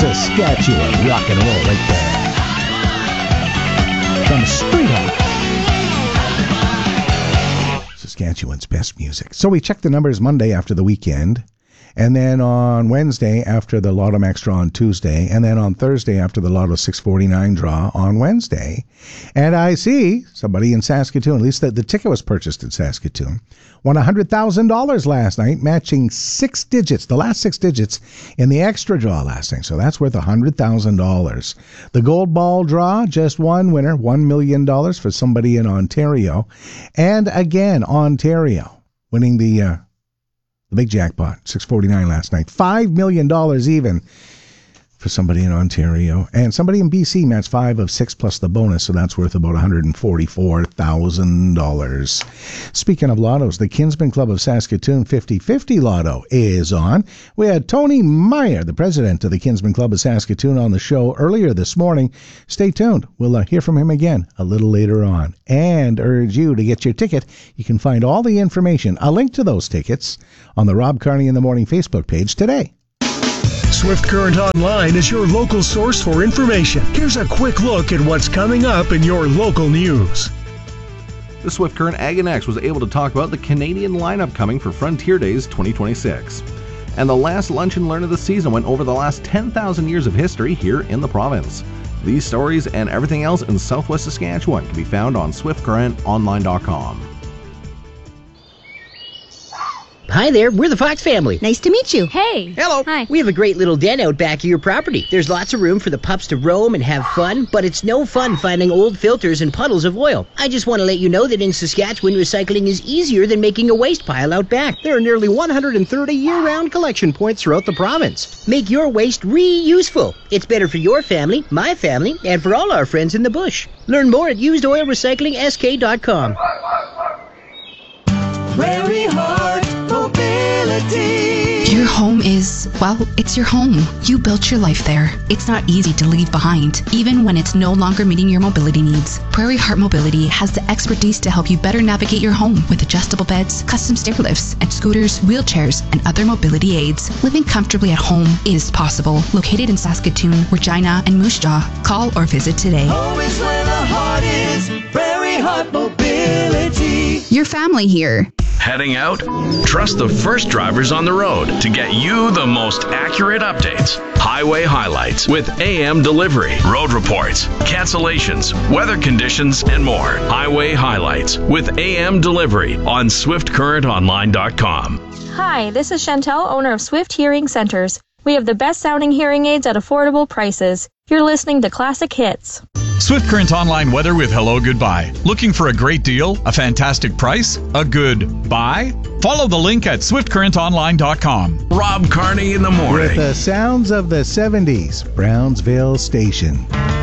Saskatchewan rock and roll right there. From Street Hawk. Saskatchewan's best music. So we checked the numbers Monday after the weekend, and then on Wednesday after the Lotto Max draw on Tuesday, and then on Thursday after the Lotto 649 draw on Wednesday. And I see somebody in Saskatoon, at least the ticket was purchased in Saskatoon, won $100,000 last night, matching 6 digits, the last 6 digits in the extra draw last night. So that's worth $100,000. The gold ball draw, just one winner, $1 million for somebody in Ontario. And again, Ontario winning the big jackpot, 649 last night. $5 million even for somebody in Ontario. And somebody in BC matched 5 of 6 plus the bonus, so that's worth about $144,000. Speaking of lottos, the Kinsman Club of Saskatoon 50-50 Lotto is on. We had Tony Meyer, the president of the Kinsman Club of Saskatoon, on the show earlier this morning. Stay tuned. We'll hear from him again a little later on. And urge you to get your ticket. You can find all the information, a link to those tickets, on the Rob Carney in the Morning Facebook page today. Swift Current Online is your local source for information. Here's a quick look at what's coming up in your local news. The Swift Current Ag & X was able to talk about the Canadian lineup coming for Frontier Days 2026. And the last Lunch and Learn of the season went over the last 10,000 years of history here in the province. These stories and everything else in Southwest Saskatchewan can be found on swiftcurrentonline.com. Hi there, we're the Fox family. Nice to meet you. Hey. Hello. Hi. We have a great little den out back of your property. There's lots of room for the pups to roam and have fun, but it's no fun finding old filters and puddles of oil. I just want to let you know that in Saskatchewan, recycling is easier than making a waste pile out back. There are nearly 130 year-round collection points throughout the province. Make your waste reuseful. It's better for your family, my family, and for all our friends in the bush. Learn more at usedoilrecyclingsk.com. Prairie Heart Mobility. Your home is, well, it's your home. You built your life there. It's not easy to leave behind, even when it's no longer meeting your mobility needs. Prairie Heart Mobility has the expertise to help you better navigate your home with adjustable beds, custom stair lifts, and scooters, wheelchairs, and other mobility aids. Living comfortably at home is possible. Located in Saskatoon, Regina, and Moose Jaw. Call or visit today. Home is where the heart is. Prairie Heart Mobility. Your family here. Heading out? Trust the first drivers on the road to get you the most accurate updates. Highway highlights with AM delivery, road reports, cancellations, weather conditions, and more. Highway highlights with AM delivery on SwiftCurrentOnline.com. Hi, this is Chantel, owner of Swift Hearing Centers. We have the best sounding hearing aids at affordable prices. You're listening to Classic Hits. Swift Current Online weather with Hello Goodbye. Looking for a great deal, a fantastic price, a good buy? Follow the link at SwiftCurrentOnline.com. Rob Carney in the morning. With the sounds of the 70s, Brownsville Station.